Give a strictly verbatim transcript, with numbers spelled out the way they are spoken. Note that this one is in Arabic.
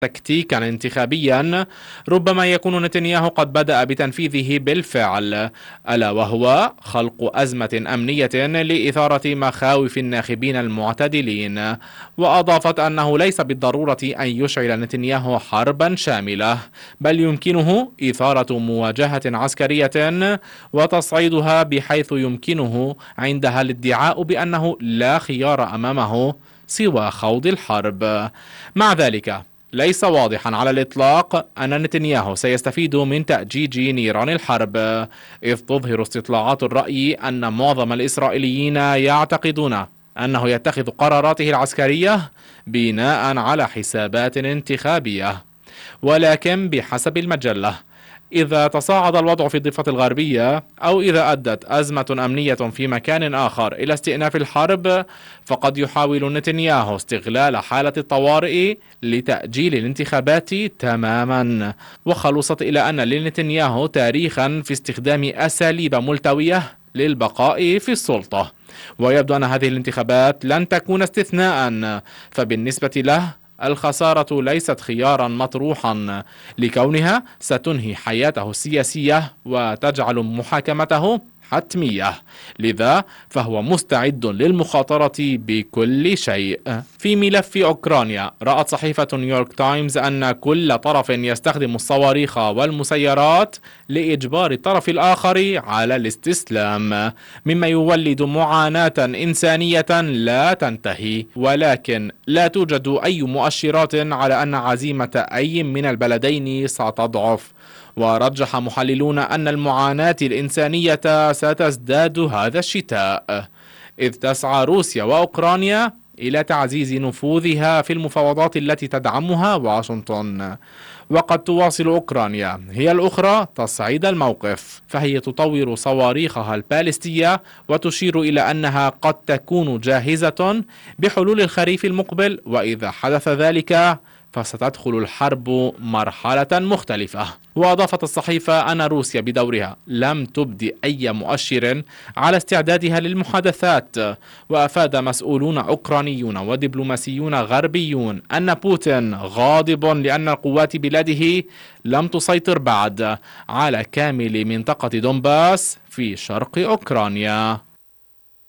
تكتيكا انتخابيا ربما يكون نتنياهو قد بدأ بتنفيذه بالفعل، ألا وهو خلق أزمة أمنية لإثارة مخاوف الناخبين المعتدلين. وأضافت أنه ليس بالضرورة أن يشعل نتنياهو حربا شاملة، بل يمكنه إثارة مواجهة عسكرية وتصعيدها بحيث يمكنه عندها الادعاء بأنه لا خيار أمامه سوى خوض الحرب. مع ذلك ليس واضحا على الإطلاق أن نتنياهو سيستفيد من تأجيج نيران الحرب، إذ تظهر استطلاعات الرأي أن معظم الإسرائيليين يعتقدون أنه يتخذ قراراته العسكرية بناء على حسابات انتخابية. ولكن بحسب المجلة، إذا تصاعد الوضع في الضفة الغربية أو إذا أدت أزمة أمنية في مكان آخر إلى استئناف الحرب، فقد يحاول نتنياهو استغلال حالة الطوارئ لتأجيل الانتخابات تماما. وخلصت إلى أن لنتنياهو تاريخا في استخدام أساليب ملتوية للبقاء في السلطة، ويبدو أن هذه الانتخابات لن تكون استثناء. فبالنسبة له الخسارة ليست خيارا مطروحا، لكونها ستنهي حياته السياسية وتجعل محاكمته حتمية، لذا فهو مستعد للمخاطرة بكل شيء. في ملف أوكرانيا، رأت صحيفة نيويورك تايمز أن كل طرف يستخدم الصواريخ والمسيرات لإجبار الطرف الآخر على الاستسلام، مما يولد معاناة إنسانية لا تنتهي. ولكن لا توجد أي مؤشرات على أن عزيمة أي من البلدين ستضعف، ورجح محللون أن المعاناة الإنسانية ستزداد هذا الشتاء، إذ تسعى روسيا وأوكرانيا إلى تعزيز نفوذها في المفاوضات التي تدعمها واشنطن. وقد تواصل أوكرانيا هي الأخرى تصعيد الموقف، فهي تطور صواريخها البالستية وتشير إلى أنها قد تكون جاهزة بحلول الخريف المقبل، وإذا حدث ذلك فستدخل الحرب مرحلة مختلفة. وأضافت الصحيفة أن روسيا بدورها لم تبدي أي مؤشر على استعدادها للمحادثات، وأفاد مسؤولون أوكرانيون ودبلوماسيون غربيون أن بوتين غاضب لأن قوات بلاده لم تسيطر بعد على كامل منطقة دونباس في شرق أوكرانيا.